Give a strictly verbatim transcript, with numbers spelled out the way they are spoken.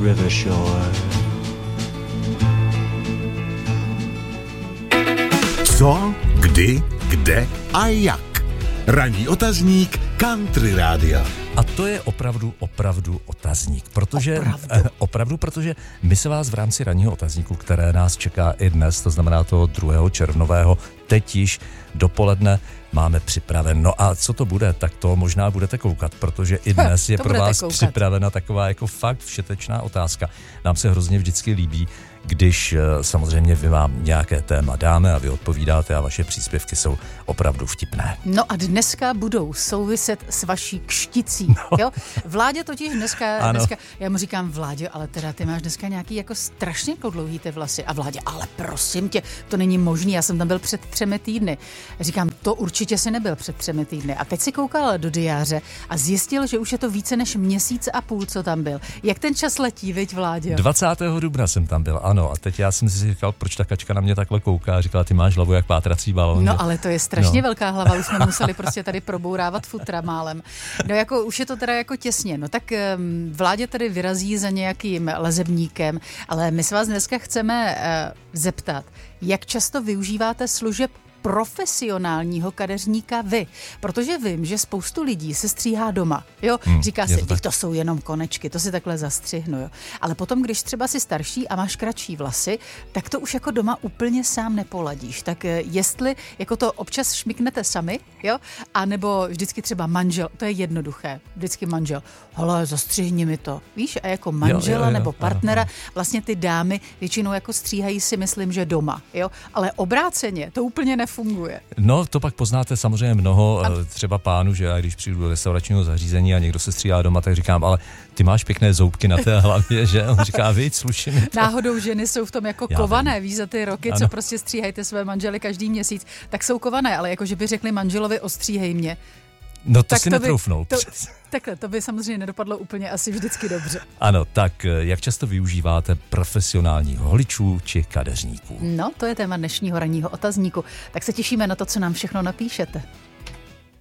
river shore. Co, kdy, kde a jak. Ranní otazník Country Rádia. A to je opravdu, opravdu otazník, protože Opravdu. eh, opravdu, protože my se vás v rámci ranního otazníku, které nás čeká i dnes, to znamená toho druhého červnového, teď již dopoledne máme připraven. No a co to bude, tak to možná budete koukat, protože i dnes je to pro budete vás koukat. připravena taková jako fakt všetečná otázka. Nám se hrozně vždycky líbí, když eh, samozřejmě vy vám nějaké téma dáme a vy odpovídáte a vaše příspěvky jsou opravdu vtipné. No a dneska budou souviset s vaší kšticí, No. jo? Vládě totiž dneska, Ano. dneska, já mu říkám, Vládě, ale teda ty máš dneska nějaký jako strašně jako dlouhý ty vlasy. A Vládě, ale prosím tě, to není možný, já jsem tam byl před třemi týdny. Říkám, to určitě si nebyl před třemi týdny. A teď si koukal do diáře a zjistil, že už je to více než měsíc a půl, co tam byl. Jak ten čas letí, viď, Vládě? dvacátého dubna jsem tam byl, ano, a teď já jsem si říkal, proč ta kačka na mě takhle kouká a říkala, ty máš hlavu jak pátrací balón. No ale to je strašně No. velká hlava, už jsme museli prostě tady probourávat futra málem. No jako už je to teda jako těsně, no tak um, Vládě tady vyrazí za nějakým lezebníkem, ale my se vás dneska chceme uh, zeptat, jak často využíváte služeb profesionálního kadeřníka vy, protože vím, že spoustu lidí se stříhá doma, jo, Hmm, říká je si, to to, tak. to jsou jenom konečky, to si takhle zastřihnu, jo, ale potom, když třeba si starší a máš kratší vlasy, tak to už jako doma úplně sám nepoladíš, tak eh, jestli jako to občas šmiknete sami, jo, a nebo vždycky třeba manžel, to je jednoduché, vždycky manžel, hele, zastřihni mi to, víš, a jako manžela jo, jo, nebo ano, partnera, ano. vlastně ty dámy většinou jako stříhají si, myslím, že doma, jo, ale obráceně to úplně nefunguje. No, to pak poznáte samozřejmě mnoho a... třeba pánů, že já když přijdu do restauračního zařízení a někdo se stříhá doma, tak říkám, ale ty máš pěkné zoubky na té hlavě, že? On říká, víc, sluší mi to. Náhodou ženy jsou v tom jako Já kované, vím. víš, za ty roky, Ano. co prostě stříhajte své manžely každý měsíc, tak jsou kované, ale jako že by řekli manželovi ostříhej mě. No to tak si to by- netroufnou. To, takhle, to by samozřejmě nedopadlo úplně asi vždycky dobře. Ano, tak jak často využíváte profesionálních holičů či kadeřníků? No, to je téma dnešního ranního otazníku. Tak se těšíme na to, co nám všechno napíšete.